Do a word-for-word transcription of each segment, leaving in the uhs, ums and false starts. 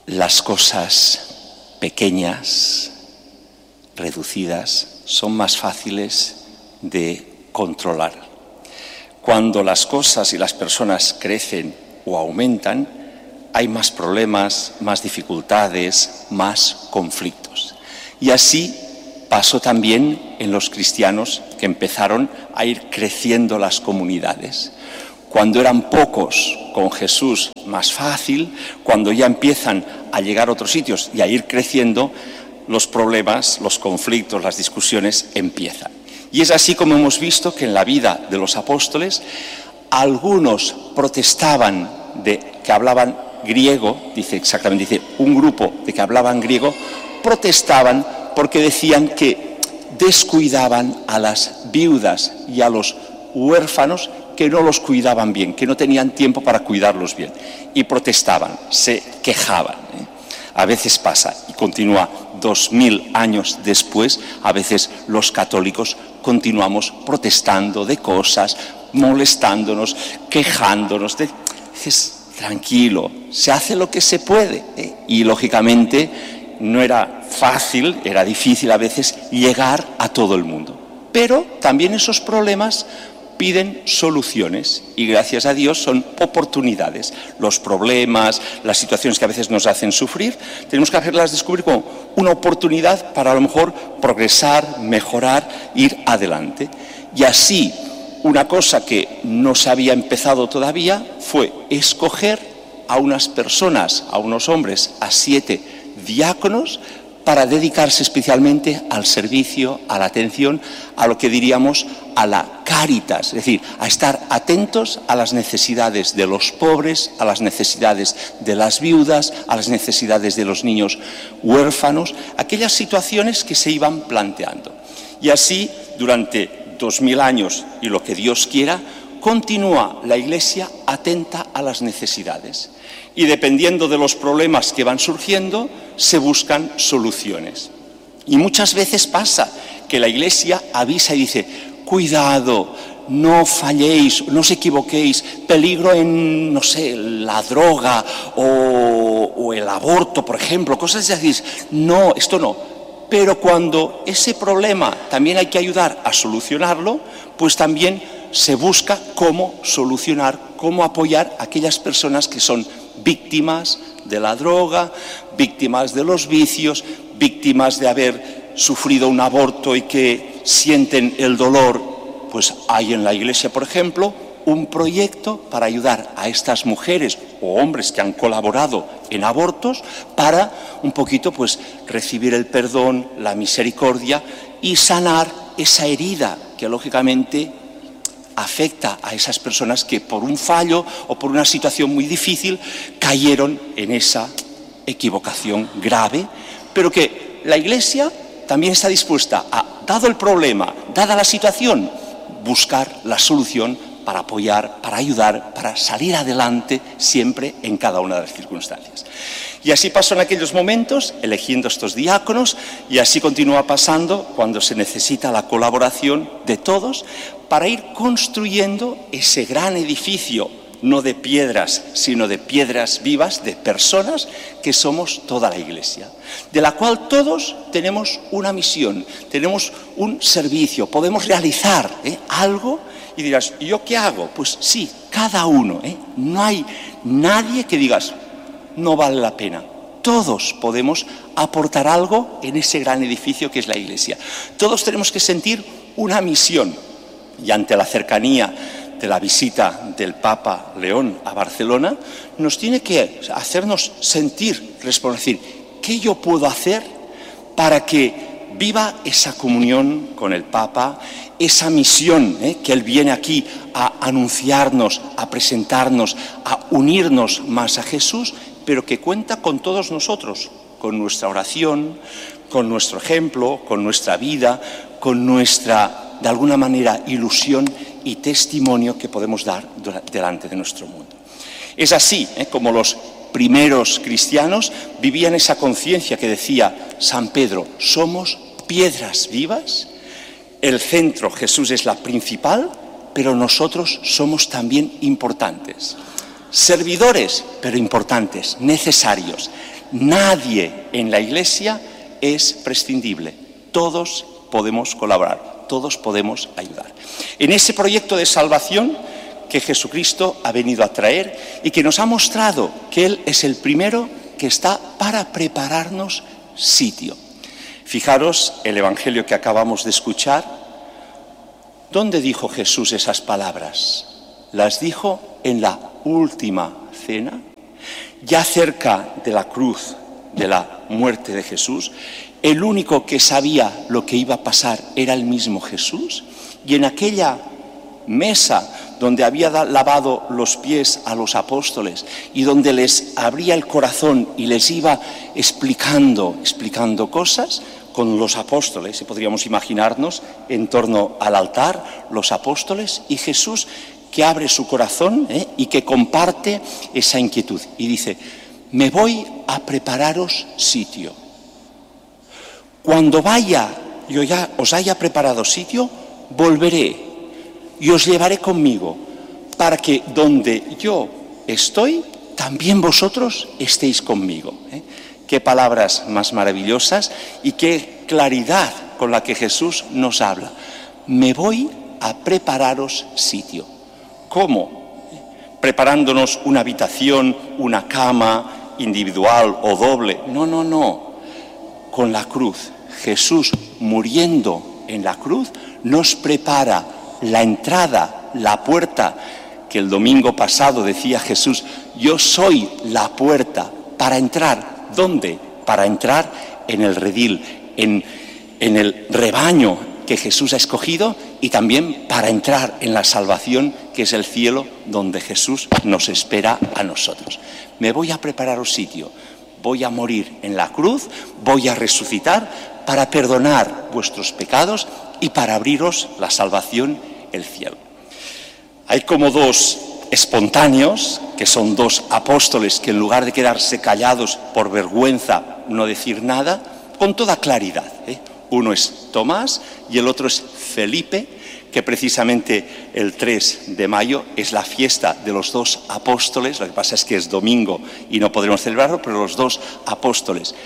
Las cosas pequeñas, reducidas, son más fáciles de controlar. Cuando las cosas y las personas crecen o aumentan, hay más problemas, más dificultades, más conflictos. Y así pasó también en los cristianos que empezaron a ir creciendo las comunidades. Cuando eran pocos con Jesús, más fácil. Cuando ya empiezan a llegar a otros sitios y a ir creciendo, los problemas, los conflictos, las discusiones empiezan. Y es así como hemos visto que en la vida de los apóstoles, algunos protestaban de que hablaban griego, dice exactamente, dice un grupo de que hablaban griego, protestaban porque decían que descuidaban a las viudas y a los huérfanos, que no los cuidaban bien, que no tenían tiempo para cuidarlos bien. Y protestaban, se quejaban. ¿eh? A veces pasa, y continúa dos mil años después, a veces los católicos continuamos protestando de cosas, molestándonos, quejándonos. De... Dices, tranquilo, se hace lo que se puede. ¿eh? Y lógicamente no era fácil, era difícil a veces llegar a todo el mundo. Pero también esos problemas piden soluciones y gracias a Dios son oportunidades. Los problemas, las situaciones que a veces nos hacen sufrir, tenemos que hacerlas descubrir como una oportunidad para a lo mejor progresar, mejorar, ir adelante. Y así, una cosa que no se había empezado todavía fue escoger a unas personas, a unos hombres, a siete diáconos, para dedicarse especialmente al servicio, a la atención, a lo que diríamos a la caritas, es decir, a estar atentos a las necesidades de los pobres, a las necesidades de las viudas, a las necesidades de los niños huérfanos, aquellas situaciones que se iban planteando. Y así, durante dos mil años y lo que Dios quiera, continúa la Iglesia atenta a las necesidades. Y dependiendo de los problemas que van surgiendo, se buscan soluciones. Y muchas veces pasa que la Iglesia avisa y dice, cuidado, no falléis, no os equivoquéis, peligro en, no sé, la droga o, o el aborto, por ejemplo, cosas así. No, esto no. Pero cuando ese problema también hay que ayudar a solucionarlo, pues también se busca cómo solucionar, cómo apoyar a aquellas personas que son víctimas de la droga, víctimas de los vicios, víctimas de haber sufrido un aborto y que sienten el dolor. Pues hay en la Iglesia, por ejemplo, un proyecto para ayudar a estas mujeres o hombres que han colaborado en abortos para un poquito pues recibir el perdón, la misericordia y sanar esa herida que lógicamente afecta a esas personas que por un fallo o por una situación muy difícil cayeron en esa equivocación grave, pero que la Iglesia también está dispuesta a, dado el problema, dada la situación, buscar la solución para apoyar, para ayudar, para salir adelante siempre en cada una de las circunstancias. Y así pasó en aquellos momentos, eligiendo estos diáconos, y así continúa pasando cuando se necesita la colaboración de todos para ir construyendo ese gran edificio, no de piedras, sino de piedras vivas, de personas que somos toda la Iglesia, de la cual todos tenemos una misión, tenemos un servicio, podemos realizar ¿eh? algo. Y dirás, ¿y yo qué hago? Pues sí, cada uno, ¿eh? No hay nadie que digas, no vale la pena. Todos podemos aportar algo en ese gran edificio que es la Iglesia. Todos tenemos que sentir una misión. Y ante la cercanía de la visita del Papa León a Barcelona, nos tiene que hacernos sentir, responder, decir, ¿qué yo puedo hacer para que viva esa comunión con el Papa, esa misión ¿eh? que Él viene aquí a anunciarnos, a presentarnos, a unirnos más a Jesús, pero que cuenta con todos nosotros, con nuestra oración, con nuestro ejemplo, con nuestra vida, con nuestra, de alguna manera, ilusión y testimonio que podemos dar delante de nuestro mundo. Es así ¿eh? como los primeros cristianos vivían esa conciencia que decía San Pedro, somos piedras vivas, el centro, Jesús es la principal, pero nosotros somos también importantes. servidores, pero importantes, necesarios. Nadie en la Iglesia es prescindible. Todos podemos colaborar, todos podemos ayudar. En ese proyecto de salvación que Jesucristo ha venido a traer y que nos ha mostrado que Él es el primero que está para prepararnos sitio. Fijaros el Evangelio que acabamos de escuchar. ¿Dónde dijo Jesús esas palabras? Las dijo en la última cena, ya cerca de la cruz, de la muerte de Jesús. El único que sabía lo que iba a pasar era el mismo Jesús. Y en aquella mesa donde había lavado los pies a los apóstoles y donde les abría el corazón y les iba explicando, explicando cosas con los apóstoles, y podríamos imaginarnos en torno al altar, los apóstoles y Jesús que abre su corazón ¿eh? y que comparte esa inquietud. Y dice, me voy a prepararos sitio. Cuando vaya, yo ya os haya preparado sitio, volveré y os llevaré conmigo, para que donde yo estoy, también vosotros estéis conmigo. ¿eh? Qué palabras más maravillosas y qué claridad con la que Jesús nos habla. Me voy a prepararos sitio. ¿Cómo? Preparándonos una habitación, una cama individual o doble. No, no, no. Con la cruz. Jesús muriendo en la cruz nos prepara la entrada, la puerta, que el domingo pasado decía Jesús, yo soy la puerta para entrar. ¿Dónde? Para entrar en el redil, en, en el rebaño que Jesús ha escogido y también para entrar en la salvación que es el cielo donde Jesús nos espera a nosotros. Me voy a prepararos sitio, voy a morir en la cruz, voy a resucitar para perdonar vuestros pecados y para abriros la salvación, el cielo. Hay como dos espontáneos, que son dos apóstoles que en lugar de quedarse callados por vergüenza, no decir nada, con toda claridad. ¿eh? Uno es Tomás y el otro es Felipe, que precisamente el tres de mayo es la fiesta de los dos apóstoles. Lo que pasa es que es domingo y no podremos celebrarlo, pero los dos apóstoles,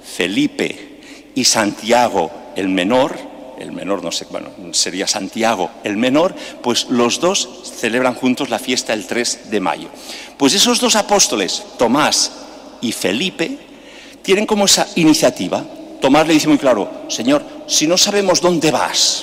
Felipe y Santiago el menor, el menor no sé, bueno, sería Santiago el menor, pues los dos celebran juntos la fiesta el tres de mayo. Pues esos dos apóstoles, Tomás y Felipe, tienen como esa iniciativa. Tomás le dice muy claro, Señor, si no sabemos dónde vas,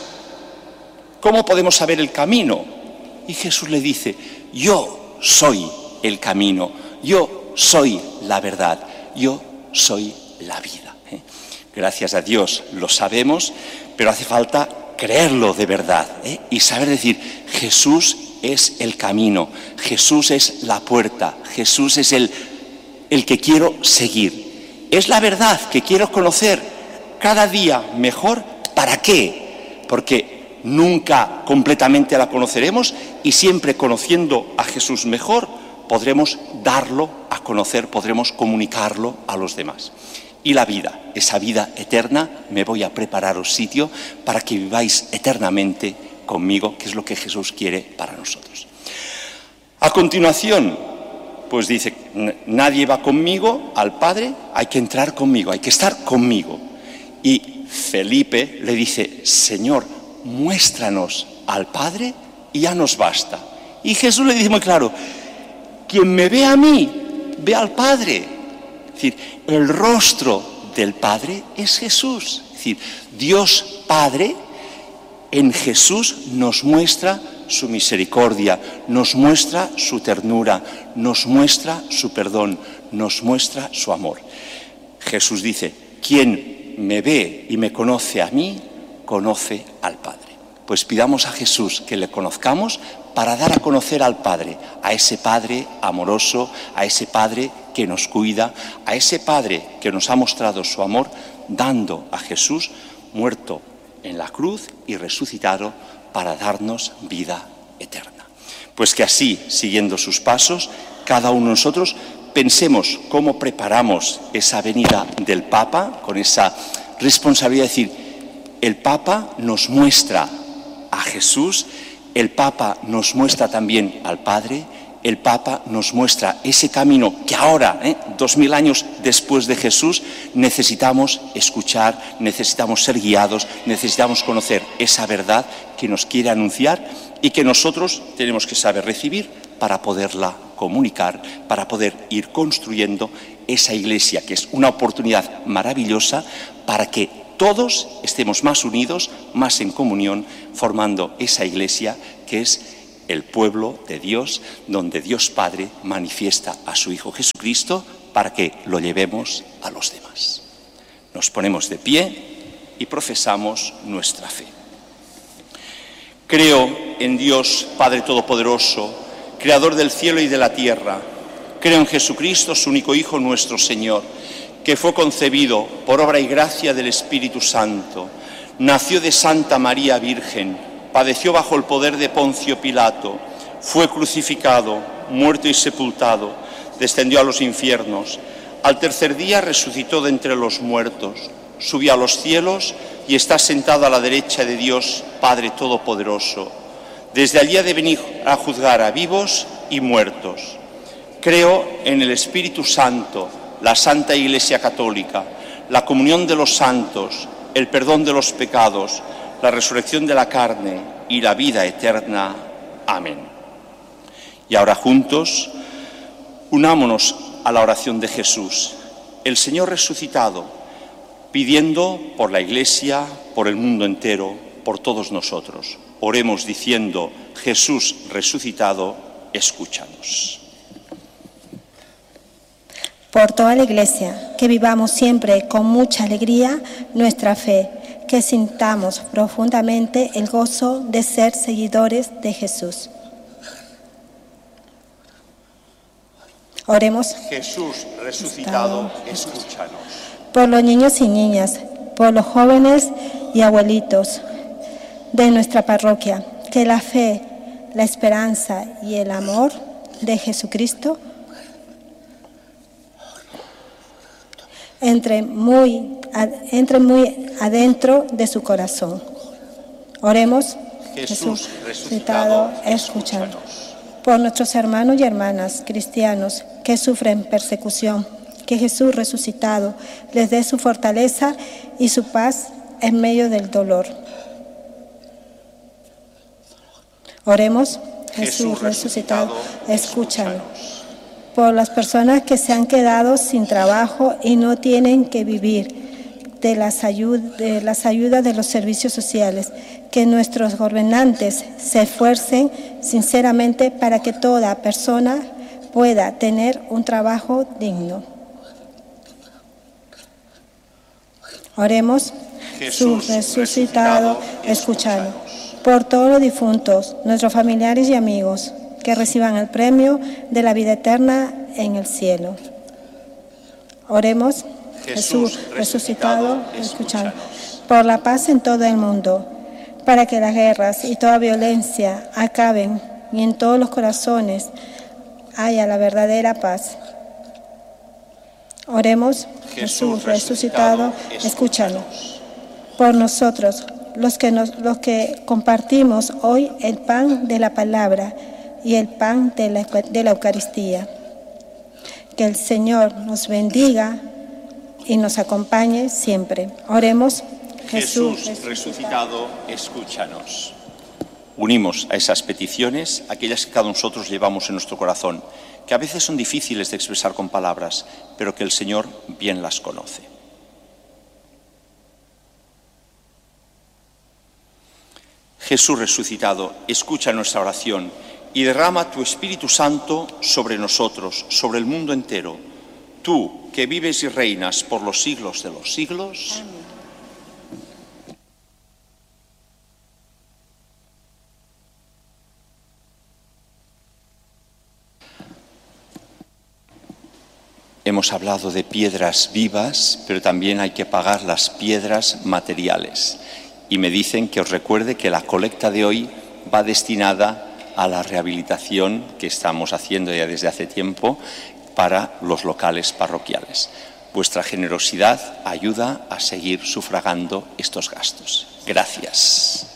¿cómo podemos saber el camino? Y Jesús le dice, yo soy el camino, yo soy la verdad, yo soy la vida. ¿eh? Gracias a Dios lo sabemos, pero hace falta creerlo de verdad ¿eh? y saber decir, Jesús es el camino, Jesús es la puerta, Jesús es el, el que quiero seguir. Es la verdad que quiero conocer cada día mejor. ¿Para qué? Porque nunca completamente la conoceremos y siempre conociendo a Jesús mejor podremos darlo a conocer, podremos comunicarlo a los demás. Y la vida, esa vida eterna, me voy a prepararos sitio para que viváis eternamente conmigo, que es lo que Jesús quiere para nosotros. A continuación, pues dice, nadie va conmigo al Padre, hay que entrar conmigo, hay que estar conmigo. Y Felipe le dice, Señor, muéstranos al Padre y ya nos basta. Y Jesús le dice muy claro, quien me ve a mí, ve al Padre. Es decir, el rostro del Padre es Jesús. Es decir, Dios Padre en Jesús nos muestra su misericordia, nos muestra su ternura, nos muestra su perdón, nos muestra su amor. Jesús dice, quien me ve y me conoce a mí, conoce al Padre. Pues pidamos a Jesús que le conozcamos para dar a conocer al Padre, a ese Padre amoroso, a ese Padre que nos cuida, a ese Padre que nos ha mostrado su amor, dando a Jesús muerto en la cruz y resucitado para darnos vida eterna. Pues que así, siguiendo sus pasos, cada uno de nosotros pensemos cómo preparamos esa venida del Papa, con esa responsabilidad de decir, el Papa nos muestra a Jesús, el Papa nos muestra también al Padre, el Papa nos muestra ese camino que ahora, ¿eh? dos mil años después de Jesús, necesitamos escuchar, necesitamos ser guiados, necesitamos conocer esa verdad que nos quiere anunciar y que nosotros tenemos que saber recibir para poderla comunicar, para poder ir construyendo esa Iglesia, que es una oportunidad maravillosa para que todos estemos más unidos, más en comunión, formando esa Iglesia que es el pueblo de Dios, donde Dios Padre manifiesta a su Hijo Jesucristo para que lo llevemos a los demás. Nos ponemos de pie y profesamos nuestra fe. Creo en Dios Padre Todopoderoso, Creador del cielo y de la tierra. Creo en Jesucristo, su único Hijo, nuestro Señor, que fue concebido por obra y gracia del Espíritu Santo, nació de Santa María Virgen, padeció bajo el poder de Poncio Pilato, fue crucificado, muerto y sepultado, descendió a los infiernos, al tercer día resucitó de entre los muertos, subió a los cielos y está sentado a la derecha de Dios Padre Todopoderoso. Desde allí ha de venir a juzgar a vivos y muertos. Creo en el Espíritu Santo, la Santa Iglesia Católica, la comunión de los santos, el perdón de los pecados, la resurrección de la carne y la vida eterna. Amén. Y ahora juntos, unámonos a la oración de Jesús, el Señor resucitado, pidiendo por la Iglesia, por el mundo entero, por todos nosotros. Oremos diciendo: Jesús resucitado, escúchanos. Por toda la Iglesia, que vivamos siempre con mucha alegría nuestra fe, que sintamos profundamente el gozo de ser seguidores de Jesús. Oremos. Jesús resucitado, escúchanos. Por los niños y niñas, por los jóvenes y abuelitos de nuestra parroquia, que la fe, la esperanza y el amor de Jesucristo entre muy, entre muy adentro de su corazón. Oremos. Jesús resucitado, escúchanos. Por nuestros hermanos y hermanas cristianos que sufren persecución, que Jesús resucitado les dé su fortaleza y su paz en medio del dolor. Oremos. Jesús resucitado, escúchanos. Por las personas que se han quedado sin trabajo y no tienen que vivir de las, ayud- de las ayudas de los servicios sociales, que nuestros gobernantes se esfuercen sinceramente para que toda persona pueda tener un trabajo digno. Oremos. Jesús resucitado, escúchanos. Por todos los difuntos, nuestros familiares y amigos, que reciban el premio de la vida eterna en el cielo. Oremos. Jesús resucitado, escúchanos. Por la paz en todo el mundo, para que las guerras y toda violencia acaben y en todos los corazones haya la verdadera paz. Oremos. Jesús resucitado, escúchanos. Por nosotros, los que, nos, los que compartimos hoy el pan de la palabra y el pan de la, de la Eucaristía. Que el Señor nos bendiga y nos acompañe siempre. Oremos. Jesús resucitado, escúchanos. Unimos a esas peticiones aquellas que cada uno de nosotros llevamos en nuestro corazón, que a veces son difíciles de expresar con palabras, pero que el Señor bien las conoce. Jesús resucitado, escucha nuestra oración y derrama tu Espíritu Santo sobre nosotros, sobre el mundo entero. Tú, que vives y reinas por los siglos de los siglos. Amén. Hemos hablado de piedras vivas, pero también hay que pagar las piedras materiales. Y me dicen que os recuerde que la colecta de hoy va destinada a la rehabilitación que estamos haciendo ya desde hace tiempo para los locales parroquiales. Vuestra generosidad ayuda a seguir sufragando estos gastos. Gracias.